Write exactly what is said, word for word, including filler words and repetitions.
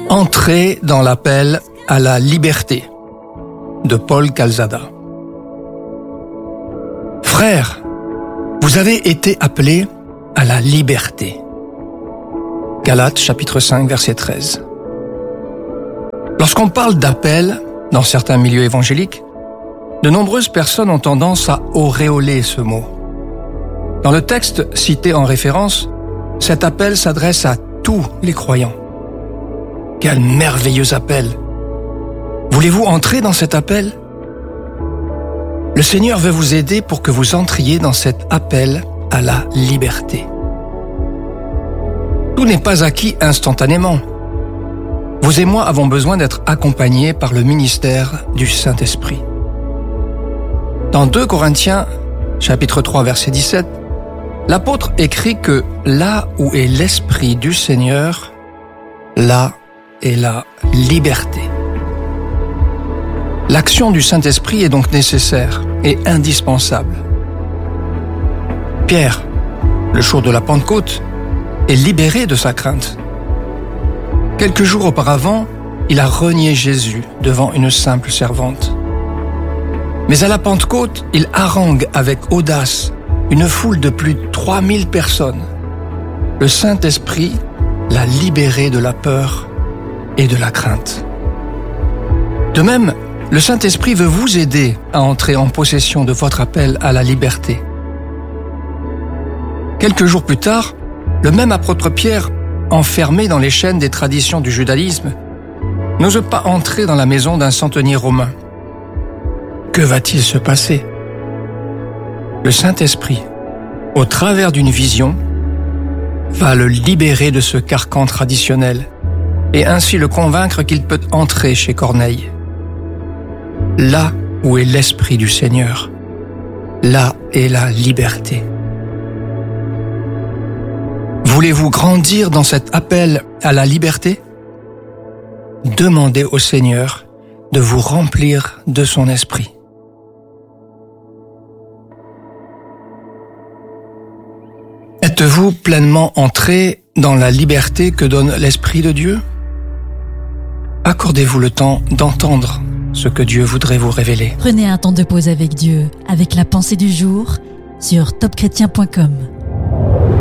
Entrez dans l'appel à la liberté de Paul Calzada. Frères, vous avez été appelés à la liberté. Galates chapitre cinq verset treize. Lorsqu'on parle d'appel dans certains milieux évangéliques, de nombreuses personnes ont tendance à auréoler ce mot. Dans le texte cité en référence, cet appel s'adresse à tous les croyants. Quel merveilleux appel! Voulez-vous entrer dans cet appel? Le Seigneur veut vous aider pour que vous entriez dans cet appel à la liberté. Tout n'est pas acquis instantanément. Vous et moi avons besoin d'être accompagnés par le ministère du Saint-Esprit. Dans deux Corinthiens, chapitre trois, verset dix-sept, l'apôtre écrit que là où est l'Esprit du Seigneur, là est la liberté. L'action du Saint-Esprit est donc nécessaire et indispensable. Pierre, le jour de la Pentecôte, est libéré de sa crainte. Quelques jours auparavant, il a renié Jésus devant une simple servante. Mais à la Pentecôte, il harangue avec audace une foule de plus de trois mille personnes. Le Saint-Esprit l'a libéré de la peur et de la crainte. De même, le Saint-Esprit veut vous aider à entrer en possession de votre appel à la liberté. Quelques jours plus tard, le même apôtre Pierre, enfermé dans les chaînes des traditions du judaïsme, n'ose pas entrer dans la maison d'un centenier romain. Que va-t-il se passer? Le Saint-Esprit, au travers d'une vision, va le libérer de ce carcan traditionnel et ainsi le convaincre qu'il peut entrer chez Corneille. Là où est l'Esprit du Seigneur, là est la liberté. Voulez-vous grandir dans cet appel à la liberté? Demandez au Seigneur de vous remplir de son esprit. Êtes-vous pleinement entré dans la liberté que donne l'Esprit de Dieu? Accordez-vous le temps d'entendre ce que Dieu voudrait vous révéler. Prenez un temps de pause avec Dieu, avec la pensée du jour sur top chrétien point com.